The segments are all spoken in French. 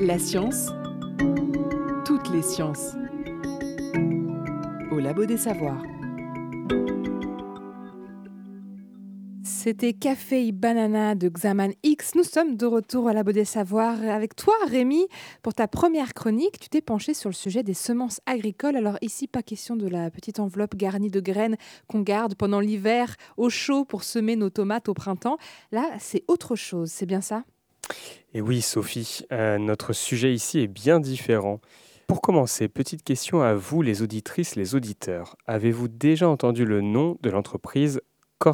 La science, toutes les sciences. Au Labo des Savoirs. C'était Café et Banana de Xaman X. Nous sommes de retour au Labo des Savoirs. Avec toi, Rémi, pour ta première chronique, tu t'es penché sur le sujet des semences agricoles. Alors ici, pas question de la petite enveloppe garnie de graines qu'on garde pendant l'hiver au chaud pour semer nos tomates au printemps. Là, c'est autre chose, c'est bien ça ? Et oui, Sophie, notre sujet ici est bien différent. Pour commencer, petite question à vous, les auditrices, les auditeurs. Avez-vous déjà entendu le nom de l'entreprise Corteva ?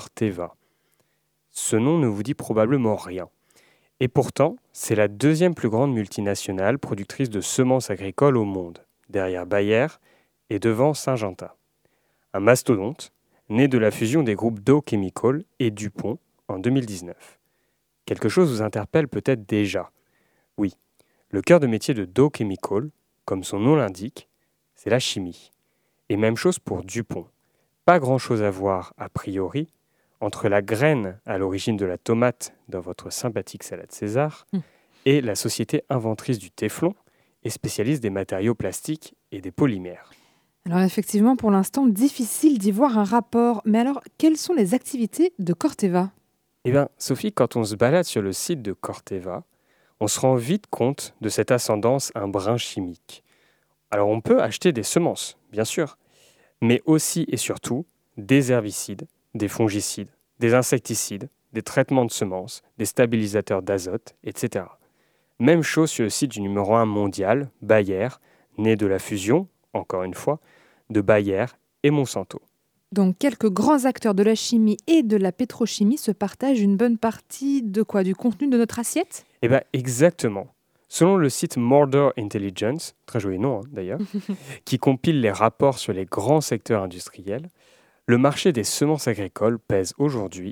Ce nom ne vous dit probablement rien. Et pourtant, c'est la deuxième plus grande multinationale productrice de semences agricoles au monde, derrière Bayer et devant Syngenta. Un mastodonte, né de la fusion des groupes Dow Chemical et DuPont en 2019. Quelque chose vous interpelle peut-être déjà. Oui, le cœur de métier de Dow Chemical, comme son nom l'indique, c'est la chimie. Et même chose pour DuPont. Pas grand-chose à voir, a priori, entre la graine à l'origine de la tomate dans votre sympathique salade César et la société inventrice du téflon et spécialiste des matériaux plastiques et des polymères. Alors effectivement, pour l'instant, difficile d'y voir un rapport. Mais alors, quelles sont les activités de Corteva ? Eh bien, Sophie, quand on se balade sur le site de Corteva, on se rend vite compte de cette ascendance un brin chimique. Alors on peut acheter des semences, bien sûr, mais aussi et surtout des herbicides, des fongicides, des insecticides, des traitements de semences, des stabilisateurs d'azote, etc. Même chose sur le site du numéro 1 mondial, Bayer, né de la fusion, encore une fois, de Bayer et Monsanto. Donc, quelques grands acteurs de la chimie et de la pétrochimie se partagent une bonne partie de quoi ? Du contenu de notre assiette ? Eh bien, exactement. Selon le site Mordor Intelligence, très joli nom d'ailleurs, qui compile les rapports sur les grands secteurs industriels, le marché des semences agricoles pèse aujourd'hui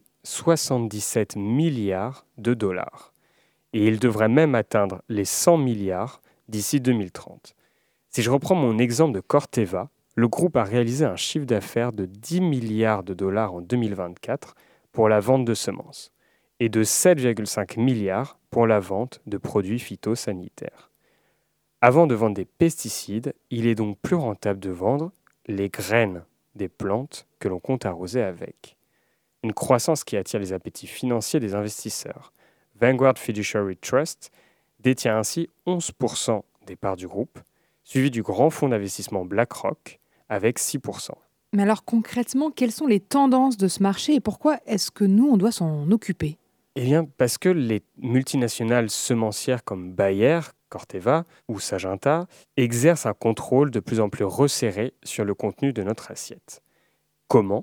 77 milliards de dollars. Et il devrait même atteindre les 100 milliards d'ici 2030. Si je reprends mon exemple de Corteva, le groupe a réalisé un chiffre d'affaires de 10 milliards de dollars en 2024 pour la vente de semences et de 7,5 milliards pour la vente de produits phytosanitaires. Avant de vendre des pesticides, il est donc plus rentable de vendre les graines des plantes que l'on compte arroser avec. Une croissance qui attire les appétits financiers des investisseurs. Vanguard Fiduciary Trust détient ainsi 11% des parts du groupe, suivi du grand fonds d'investissement BlackRock avec 6%. Mais alors concrètement, quelles sont les tendances de ce marché et pourquoi est-ce que nous, on doit s'en occuper ? Eh bien, parce que les multinationales semencières comme Bayer, Corteva ou Syngenta exercent un contrôle de plus en plus resserré sur le contenu de notre assiette. Comment ?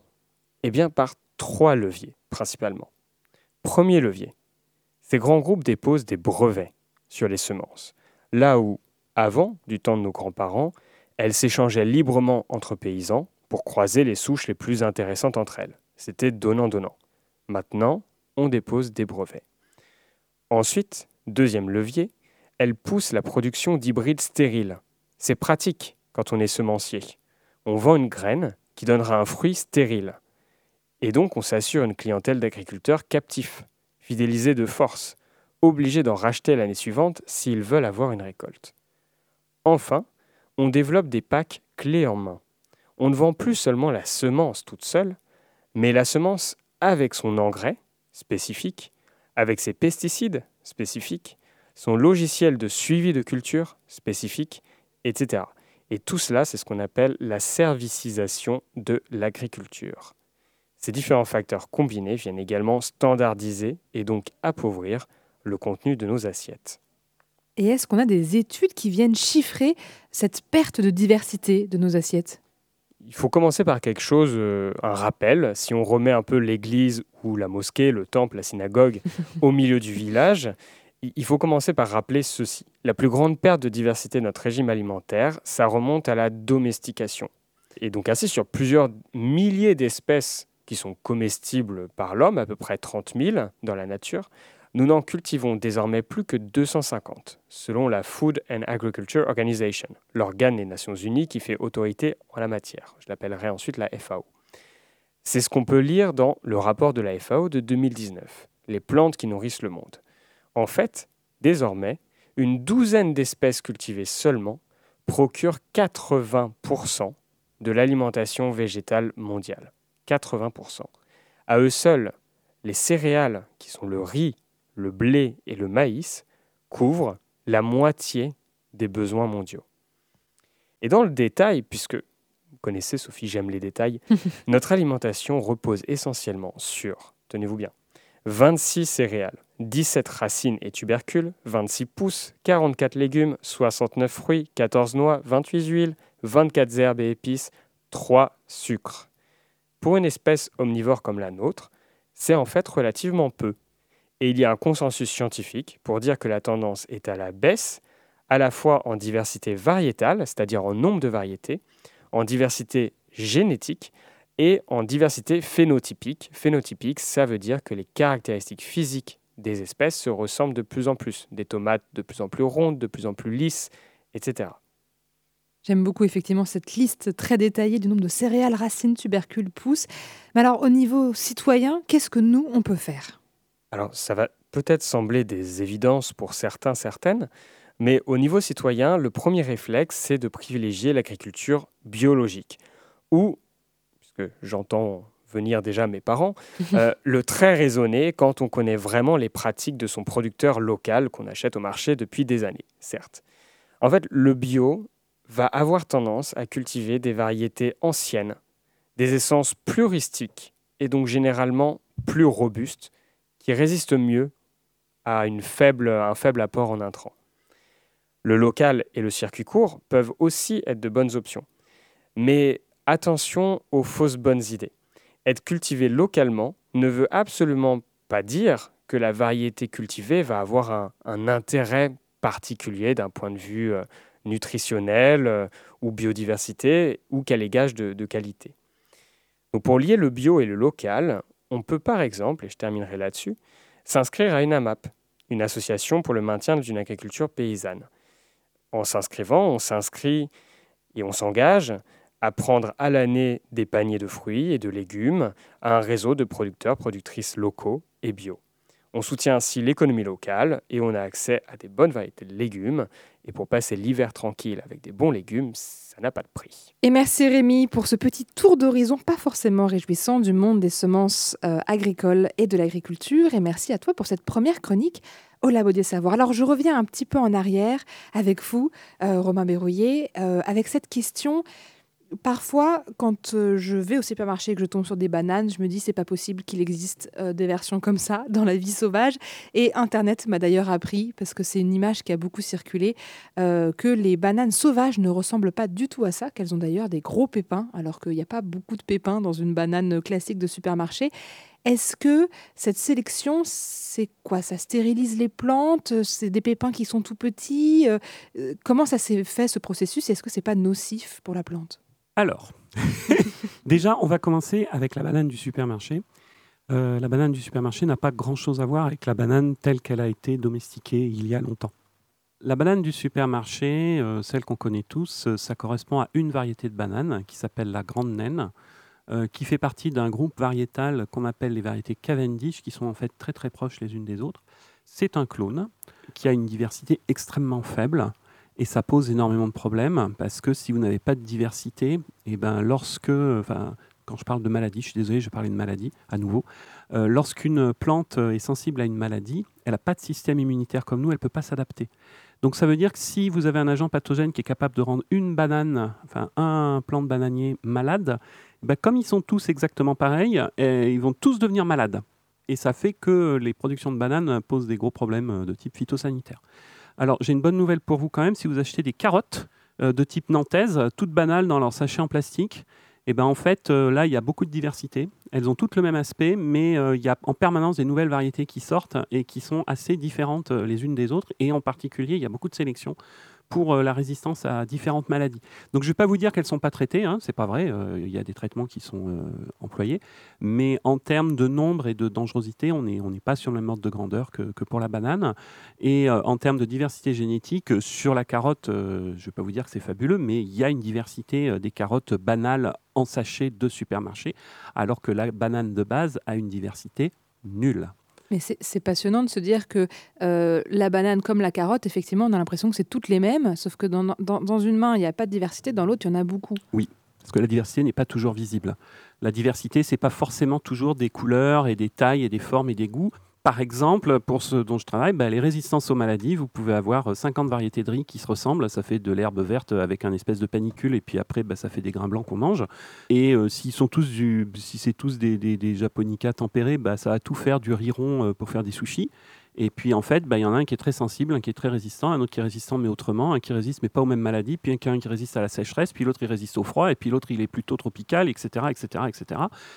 Eh bien, par 3 leviers, principalement. Premier levier, ces grands groupes déposent des brevets sur les semences, là où, avant, du temps de nos grands-parents, elles s'échangeaient librement entre paysans pour croiser les souches les plus intéressantes entre elles. C'était donnant-donnant. Maintenant, on dépose des brevets. Ensuite, deuxième levier, elles poussent la production d'hybrides stériles. C'est pratique quand on est semencier. On vend une graine qui donnera un fruit stérile. Et donc, on s'assure une clientèle d'agriculteurs captifs, fidélisés de force, obligés d'en racheter l'année suivante s'ils veulent avoir une récolte. Enfin, on développe des packs clés en main. On ne vend plus seulement la semence toute seule, mais la semence avec son engrais spécifique, avec ses pesticides spécifiques, son logiciel de suivi de culture spécifique, etc. Et tout cela, c'est ce qu'on appelle la servicisation de l'agriculture. Ces différents facteurs combinés viennent également standardiser et donc appauvrir le contenu de nos assiettes. Et est-ce qu'on a des études qui viennent chiffrer cette perte de diversité de nos assiettes ? Il faut commencer par quelque chose, un rappel. Si on remet un peu l'église ou la mosquée, le temple, la synagogue au milieu du village, il faut commencer par rappeler ceci. La plus grande perte de diversité de notre régime alimentaire, ça remonte à la domestication. Et donc ainsi sur plusieurs milliers d'espèces qui sont comestibles par l'homme, à peu près 30 000 dans la nature, nous n'en cultivons désormais plus que 250, selon la Food and Agriculture Organization, l'organe des Nations Unies qui fait autorité en la matière. Je l'appellerai ensuite la FAO. C'est ce qu'on peut lire dans le rapport de la FAO de 2019, Les plantes qui nourrissent le monde. En fait, désormais, une douzaine d'espèces cultivées seulement procurent 80% de l'alimentation végétale mondiale. 80%. À eux seuls, les céréales, qui sont le riz, le blé et le maïs, couvrent la moitié des besoins mondiaux. Et dans le détail, puisque vous connaissez Sophie, j'aime les détails, notre alimentation repose essentiellement sur, tenez-vous bien, 26 céréales, 17 racines et tubercules, 26 pousses, 44 légumes, 69 fruits, 14 noix, 28 huiles, 24 herbes et épices, 3 sucres. Pour une espèce omnivore comme la nôtre, c'est en fait relativement peu. Et il y a un consensus scientifique pour dire que la tendance est à la baisse, à la fois en diversité variétale, c'est-à-dire en nombre de variétés, en diversité génétique et en diversité phénotypique. Phénotypique, ça veut dire que les caractéristiques physiques des espèces se ressemblent de plus en plus. Des tomates de plus en plus rondes, de plus en plus lisses, etc. J'aime beaucoup effectivement cette liste très détaillée du nombre de céréales, racines, tubercules, pousses. Mais alors au niveau citoyen, qu'est-ce que nous, on peut faire ? Alors ça va peut-être sembler des évidences pour certains, certaines, mais au niveau citoyen, le premier réflexe, c'est de privilégier l'agriculture biologique, ou, puisque j'entends venir déjà mes parents, le très raisonné quand on connaît vraiment les pratiques de son producteur local qu'on achète au marché depuis des années, certes. En fait, le bio va avoir tendance à cultiver des variétés anciennes, des essences plus rustiques et donc généralement plus robustes, qui résistent mieux à un faible apport en intrants. Le local et le circuit court peuvent aussi être de bonnes options. Mais attention aux fausses bonnes idées. Être cultivé localement ne veut absolument pas dire que la variété cultivée va avoir un intérêt particulier d'un point de vue nutritionnel ou biodiversité, ou qu'elle est gage de qualité. Donc pour lier le bio et le local, on peut par exemple, et je terminerai là-dessus, s'inscrire à une AMAP, une association pour le maintien d'une agriculture paysanne. En s'inscrivant, on s'inscrit et on s'engage à prendre à l'année des paniers de fruits et de légumes à un réseau de producteurs, productrices locaux et bio. On soutient ainsi l'économie locale et on a accès à des bonnes variétés de légumes. Et pour passer l'hiver tranquille avec des bons légumes, ça n'a pas de prix. Et merci Rémi pour ce petit tour d'horizon pas forcément réjouissant du monde des semences agricoles et de l'agriculture. Et merci à toi pour cette première chronique au Labo des Savoirs. Alors je reviens un petit peu en arrière avec vous, Romain Berrouillet, avec cette question. Parfois, quand je vais au supermarché et que je tombe sur des bananes, je me dis c'est pas possible qu'il existe des versions comme ça dans la vie sauvage. Et Internet m'a d'ailleurs appris, parce que c'est une image qui a beaucoup circulé, que les bananes sauvages ne ressemblent pas du tout à ça, qu'elles ont d'ailleurs des gros pépins, alors qu'il n'y a pas beaucoup de pépins dans une banane classique de supermarché. Est-ce que cette sélection, c'est quoi ? Ça stérilise les plantes ? C'est des pépins qui sont tout petits ? Comment ça s'est fait ce processus ? Est-ce que c'est pas nocif pour la plante ? Alors, déjà, on va commencer avec la banane du supermarché. La banane du supermarché n'a pas grand-chose à voir avec la banane telle qu'elle a été domestiquée il y a longtemps. La banane du supermarché, celle qu'on connaît tous, ça correspond à une variété de banane qui s'appelle la grande naine, qui fait partie d'un groupe variétal qu'on appelle les variétés Cavendish, qui sont en fait très très proches les unes des autres. C'est un clone qui a une diversité extrêmement faible. Et ça pose énormément de problèmes parce que si vous n'avez pas de diversité, et ben quand je parle de maladie, je suis désolé, je parlais de maladie à nouveau. Lorsqu'une plante est sensible à une maladie, elle n'a pas de système immunitaire comme nous, elle ne peut pas s'adapter. Donc ça veut dire que si vous avez un agent pathogène qui est capable de rendre un plant de bananier malade, ben comme ils sont tous exactement pareils, ils vont tous devenir malades. Et ça fait que les productions de bananes posent des gros problèmes de type phytosanitaire. Alors, j'ai une bonne nouvelle pour vous quand même. Si vous achetez des carottes de type nantaise, toutes banales dans leur sachet en plastique, et ben en fait, là, il y a beaucoup de diversité. Elles ont toutes le même aspect, mais il y a en permanence des nouvelles variétés qui sortent et qui sont assez différentes les unes des autres. Et en particulier, il y a beaucoup de sélection pour la résistance à différentes maladies. Donc, je ne vais pas vous dire qu'elles ne sont pas traitées, hein, c'est pas vrai, il y a des traitements qui sont employés, mais en termes de nombre et de dangerosité, on n'est pas sur le même ordre de grandeur que pour la banane. Et en termes de diversité génétique, sur la carotte, je ne vais pas vous dire que c'est fabuleux, mais il y a une diversité des carottes banales en sachet de supermarché, alors que la banane de base a une diversité nulle. Mais c'est passionnant de se dire que la banane comme la carotte, effectivement, on a l'impression que c'est toutes les mêmes, sauf que dans une main, il n'y a pas de diversité, dans l'autre, il y en a beaucoup. Oui, parce que la diversité n'est pas toujours visible. La diversité, ce n'est pas forcément toujours des couleurs et des tailles et des formes et des goûts. Par exemple, pour ceux dont je travaille, les résistances aux maladies, vous pouvez avoir 50 variétés de riz qui se ressemblent. Ça fait de l'herbe verte avec un espèce de panicule et puis après, ça fait des grains blancs qu'on mange. Et si c'est tous des japonica tempérés, ça va tout faire du riz rond pour faire des sushis. Et puis en fait, il y en a un qui est très sensible, un qui est très résistant, un autre qui est résistant mais autrement, un qui résiste mais pas aux mêmes maladies, puis un qui résiste à la sécheresse, puis l'autre il résiste au froid, et puis l'autre il est plutôt tropical, etc., etc., etc.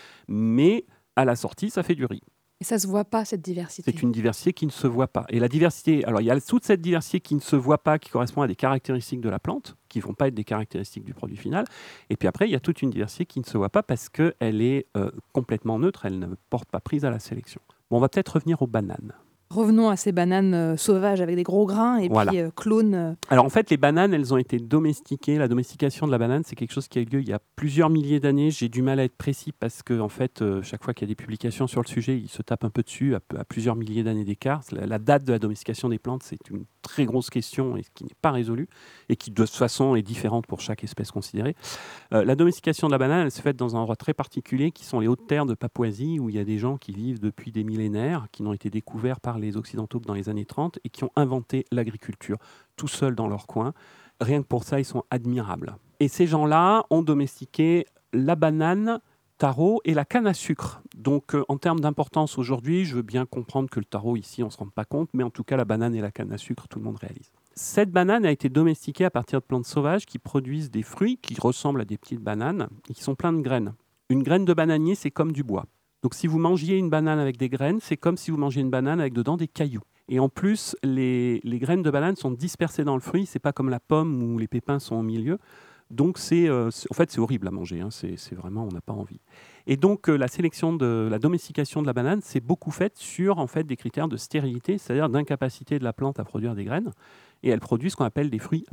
Mais à la sortie, ça fait du riz. Et ça ne se voit pas, cette diversité. C'est une diversité qui ne se voit pas. Et la diversité, alors il y a toute cette diversité qui ne se voit pas, qui correspond à des caractéristiques de la plante, qui ne vont pas être des caractéristiques du produit final. Et puis après, il y a toute une diversité qui ne se voit pas parce qu'elle est complètement neutre, elle ne porte pas prise à la sélection. Bon, on va peut-être revenir aux bananes. Revenons à ces bananes sauvages avec des gros grains et voilà. Puis clones. Alors en fait, les bananes, elles ont été domestiquées. La domestication de la banane, c'est quelque chose qui a eu lieu il y a plusieurs milliers d'années. J'ai du mal à être précis parce que en fait, chaque fois qu'il y a des publications sur le sujet, ils se tapent un peu dessus à plusieurs milliers d'années d'écart. La date de la domestication des plantes, c'est une très grosse question et qui n'est pas résolue et qui de toute façon est différente pour chaque espèce considérée. La domestication de la banane, elle se fait dans un endroit très particulier qui sont les hautes terres de Papouasie où il y a des gens qui vivent depuis des millénaires, qui n'ont été découverts par les Occidentaux que dans les années 30 et qui ont inventé l'agriculture tout seuls dans leur coin. Rien que pour ça, ils sont admirables. Et ces gens-là ont domestiqué la banane, taro et la canne à sucre. Donc en termes d'importance aujourd'hui, je veux bien comprendre que le taro ici, on ne se rend pas compte, mais en tout cas la banane et la canne à sucre, tout le monde réalise. Cette banane a été domestiquée à partir de plantes sauvages qui produisent des fruits qui ressemblent à des petites bananes et qui sont pleins de graines. Une graine de bananier, c'est comme du bois. Donc si vous mangiez une banane avec des graines, c'est comme si vous mangiez une banane avec dedans des cailloux. Et en plus, les graines de banane sont dispersées dans le fruit, c'est pas comme la pomme où les pépins sont au milieu. Donc en fait c'est horrible à manger, hein. C'est vraiment, on n'a pas envie. Et donc la domestication de la banane, c'est beaucoup faite sur en fait des critères de stérilité, c'est-à-dire d'incapacité de la plante à produire des graines. Et elle produit ce qu'on appelle des fruits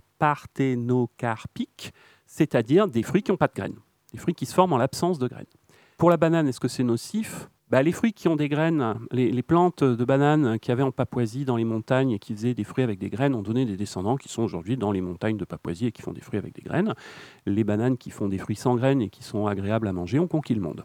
parthénocarpiques, c'est-à-dire des fruits qui n'ont pas de graines, des fruits qui se forment en l'absence de graines. Pour la banane, est-ce que c'est nocif ? Les fruits qui ont des graines, les plantes de bananes qu'il y avait en Papouasie dans les montagnes et qui faisaient des fruits avec des graines ont donné des descendants qui sont aujourd'hui dans les montagnes de Papouasie et qui font des fruits avec des graines. Les bananes qui font des fruits sans graines et qui sont agréables à manger ont conquis le monde.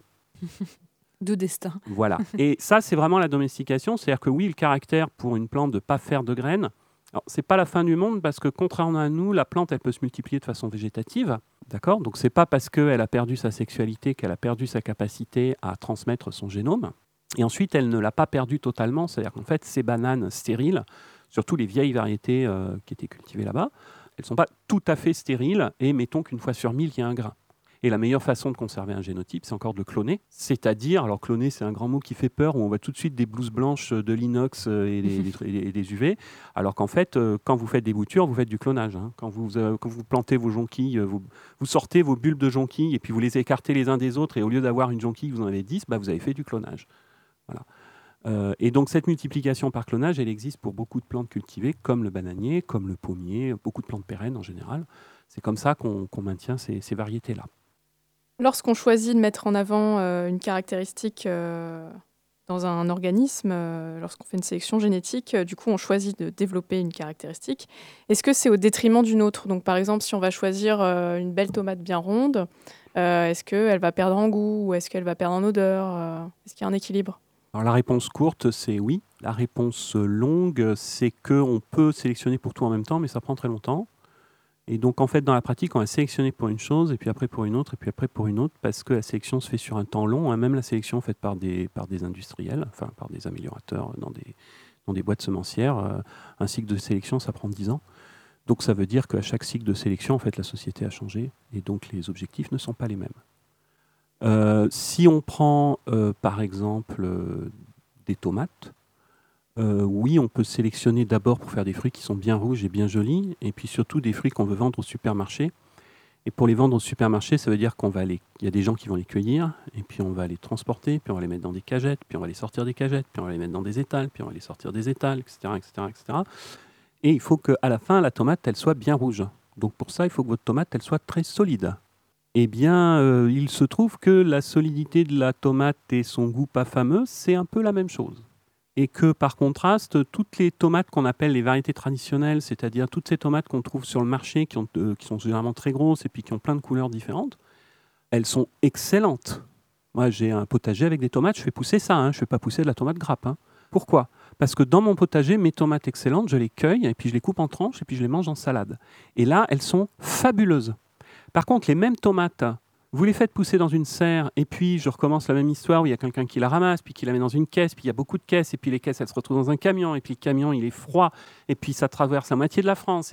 De destin. Voilà. Et ça, c'est vraiment la domestication. C'est-à-dire que oui, le caractère pour une plante de ne pas faire de graines, ce n'est pas la fin du monde parce que contrairement à nous, la plante, elle peut se multiplier de façon végétative. D'accord ? Donc, ce n'est pas parce qu'elle a perdu sa sexualité qu'elle a perdu sa capacité à transmettre son génome. Et ensuite, elle ne l'a pas perdu totalement. C'est-à-dire qu'en fait, ces bananes stériles, surtout les vieilles variétés qui étaient cultivées là-bas, elles ne sont pas tout à fait stériles. Et mettons qu'une fois sur 1000, il y a un grain. Et la meilleure façon de conserver un génotype, c'est encore de le cloner. C'est-à-dire, alors cloner, c'est un grand mot qui fait peur, où on voit tout de suite des blouses blanches de l'inox et des UV, alors qu'en fait, quand vous faites des boutures, vous faites du clonage. Hein. Quand vous plantez vos jonquilles, vous sortez vos bulbes de jonquilles et puis vous les écartez les uns des autres, et au lieu d'avoir une jonquille, vous en avez 10, vous avez fait du clonage. Voilà. Et donc cette multiplication par clonage, elle existe pour beaucoup de plantes cultivées, comme le bananier, comme le pommier, beaucoup de plantes pérennes en général. C'est comme ça qu'on maintient ces variétés-là. Lorsqu'on choisit de mettre en avant une caractéristique dans un organisme, lorsqu'on fait une sélection génétique, du coup, on choisit de développer une caractéristique. Est-ce que c'est au détriment d'une autre ? Donc, par exemple, si on va choisir une belle tomate bien ronde, est-ce qu'elle va perdre en goût ou est-ce qu'elle va perdre en odeur ? Est-ce qu'il y a un équilibre ? Alors, la réponse courte, c'est oui. La réponse longue, c'est qu'on peut sélectionner pour tout en même temps, mais ça prend très longtemps. Et donc, en fait, dans la pratique, on va sélectionner pour une chose, et puis après pour une autre, et puis après pour une autre, parce que la sélection se fait sur un temps long, hein, même la sélection faite par des industriels, enfin par des améliorateurs dans des boîtes semencières. Un cycle de sélection, ça prend 10 ans. Donc, ça veut dire qu'à chaque cycle de sélection, en fait, la société a changé, et donc les objectifs ne sont pas les mêmes. Si on prend, par exemple, des tomates, oui, on peut sélectionner d'abord pour faire des fruits qui sont bien rouges et bien jolis, et puis surtout des fruits qu'on veut vendre au supermarché. Et pour les vendre au supermarché, ça veut dire il y a des gens qui vont les cueillir, et puis on va les transporter, puis on va les mettre dans des cagettes, puis on va les sortir des cagettes, puis on va les mettre dans des étals, puis on va les sortir des étals, etc., etc., etc. Et il faut qu'à la fin, la tomate, elle soit bien rouge. Donc pour ça, il faut que votre tomate, elle soit très solide. Eh bien, il se trouve que la solidité de la tomate et son goût pas fameux, c'est un peu la même chose. et que par contraste, toutes les tomates qu'on appelle les variétés traditionnelles, c'est-à-dire toutes ces tomates qu'on trouve sur le marché, qui sont généralement très grosses et puis qui ont plein de couleurs différentes, elles sont excellentes. Moi, j'ai un potager avec des tomates, je fais pousser ça, je ne fais pas pousser de la tomate grappe. Pourquoi ? Parce que dans mon potager, mes tomates excellentes, je les cueille et puis je les coupe en tranches et puis je les mange en salade. Et là, elles sont fabuleuses. Par contre, les mêmes tomates, vous les faites pousser dans une serre et puis je recommence la même histoire où il y a quelqu'un qui la ramasse, puis qui la met dans une caisse, puis il y a beaucoup de caisses et puis les caisses, elles se retrouvent dans un camion et puis le camion, il est froid et puis ça traverse la moitié de la France.